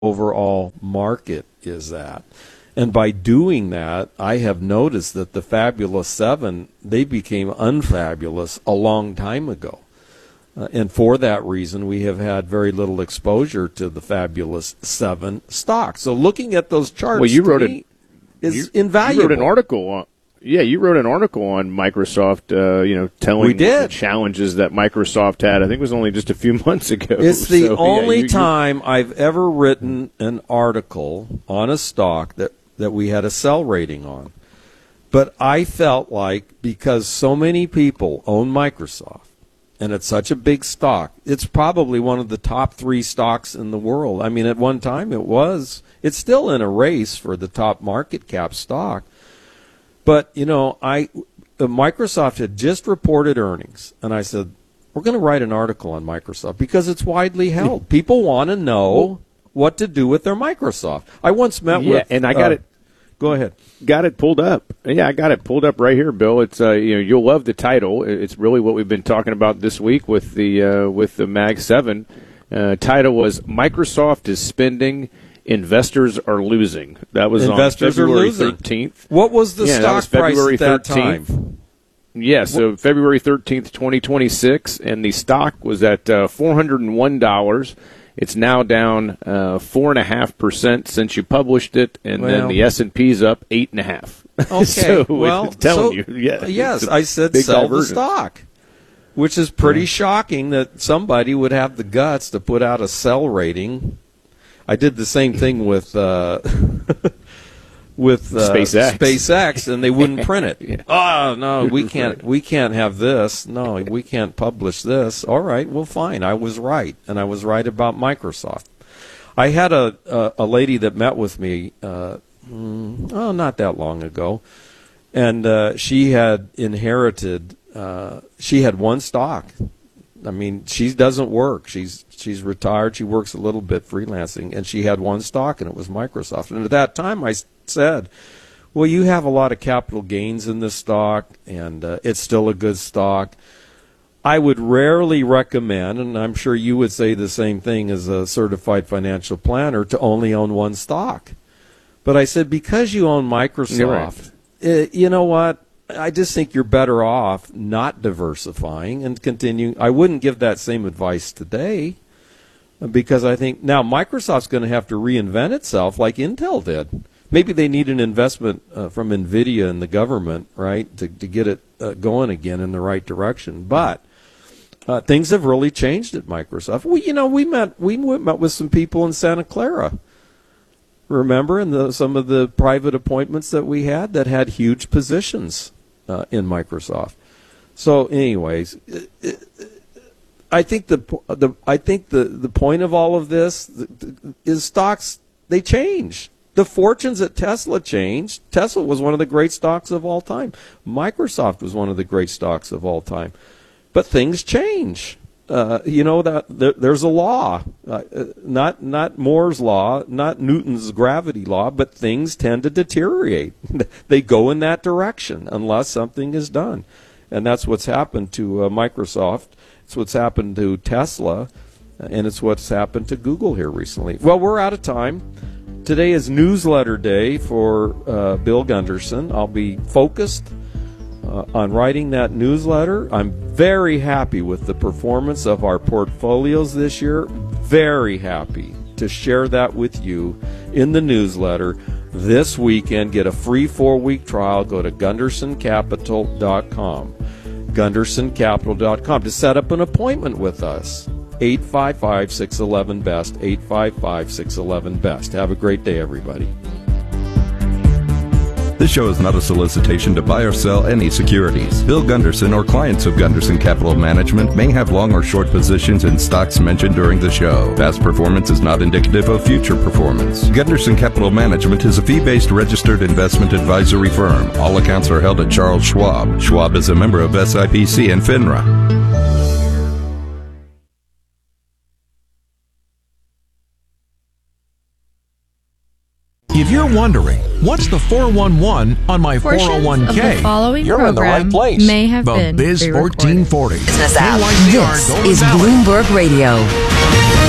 overall market is at. And by doing that, I have noticed that the Fabulous 7, they became unfabulous a long time ago. And for that reason, we have had very little exposure to the Fabulous 7 stock. So looking at those charts is invaluable. You wrote an article on. Yeah, you wrote an article on Microsoft, telling the challenges that Microsoft had. I think it was only just a few months ago. It's the only time I've ever written an article on a stock that we had a sell rating on. But I felt like because so many people own Microsoft, and it's such a big stock, it's probably one of the top 3 stocks in the world. I mean, at one time it was. It's still in a race for the top market cap stock. But, Microsoft had just reported earnings, and I said, we're going to write an article on Microsoft because it's widely held. People want to know what to do with their Microsoft. I once met with... and I got it. Go ahead. Got it pulled up. Yeah, I got it pulled up right here, Bill. It's you'll love the title. It's really what we've been talking about this week with the Mag 7. Title was "Microsoft is spending, investors are losing." That was investors on February are losing. 13th. What was the stock price at that 13th. time? Yeah, so February 13th, 2026, and the stock was at $401. It's now down 4.5% since you published it, and then the S&P's up 8.5%. Okay, so yes, I said sell the stock, which is pretty shocking that somebody would have the guts to put out a sell rating. I did the same thing with SpaceX, and they wouldn't print it. Oh no, we can't have this. No, we can't publish this. All right, well, fine. I was right, and I was right about Microsoft. I had a lady that met with me, not that long ago, and she had inherited. She had one stock. I mean, she doesn't work. She's retired. She works a little bit freelancing, and she had one stock, and it was Microsoft. And at that time, I said, well, you have a lot of capital gains in this stock, and it's still a good stock. I would rarely recommend, and I'm sure you would say the same thing as a certified financial planner, to only own one stock. But I said, because you own Microsoft, you know what? I just think you're better off not diversifying and continuing. I wouldn't give that same advice today because I think now Microsoft's going to have to reinvent itself like Intel did. Maybe they need an investment from NVIDIA and the government, right, to get it going again in the right direction. But things have really changed at Microsoft. We met with some people in Santa Clara. Remember, in some of the private appointments that we had that had huge positions in Microsoft. So, anyways, I think the point of all of this is stocks. They change. The fortunes at Tesla changed. Tesla was one of the great stocks of all time. Microsoft was one of the great stocks of all time. But things change. There's a law, not Moore's law, not Newton's gravity law, but things tend to deteriorate. They go in that direction unless something is done. And that's what's happened to Microsoft. It's what's happened to Tesla, and it's what's happened to Google here recently. Well, we're out of time. Today is newsletter day for Bill Gunderson. I'll be focused on writing that newsletter. I'm very happy with the performance of our portfolios this year. Very happy to share that with you in the newsletter this weekend. Get a free 4-week trial. Go to GundersonCapital.com. GundersonCapital.com to set up an appointment with us. 855-611-BEST. 855-611-BEST. Have a great day, everybody. This show is not a solicitation to buy or sell any securities. Bill Gunderson or clients of Gunderson Capital Management may have long or short positions in stocks mentioned during the show. Past performance is not indicative of future performance. Gunderson Capital Management is a fee-based registered investment advisory firm. All accounts are held at Charles Schwab. Schwab is a member of SIPC and FINRA. If you're wondering, what's the 411 on my 401k? You're in the right place. May have the been Biz 1440. This is Bloomberg Radio.